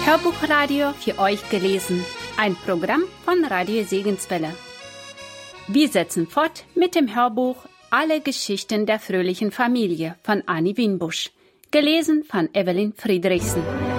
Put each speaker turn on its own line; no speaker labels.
Hörbuchradio für euch gelesen. Ein Programm von Radio Segenswelle. Wir setzen fort mit dem Hörbuch Alle Geschichten der fröhlichen Familie von Annie Winbusch, gelesen von Evelyn Friedrichsen.